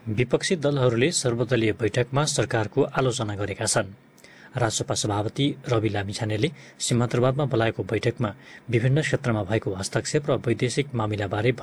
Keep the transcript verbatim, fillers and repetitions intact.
विपक्षी दलहरूले सर्वदलीय बैठकमा सरकारको आलोचना गरेका छन्। राजसभा सभापति रवि लामिछानेले सीमान्तवादमा बोलाएको बैठकमा विभिन्न क्षेत्रमा भएको हस्तक्षेप र वैदेशिक मामिलाबारे